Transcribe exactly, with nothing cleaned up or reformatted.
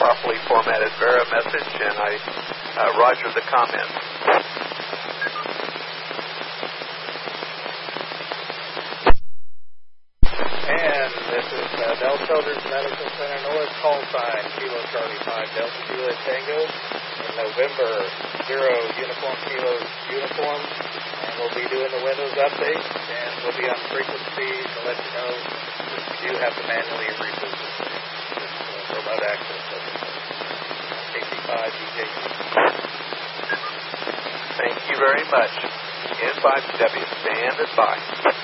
properly formatted Vera message, and I uh, roger the comment. And this is uh, Bell Children's Medical Center North, call sign Kilo Charlie five Delta Juliet Tango in November, zero uniform kilos uniform, and we'll be doing the Windows update, and we'll be on frequency to let you know if you do have to manually reboot this thing. This uh, remote access K C five D J. Thank you very much. N five W, stand by.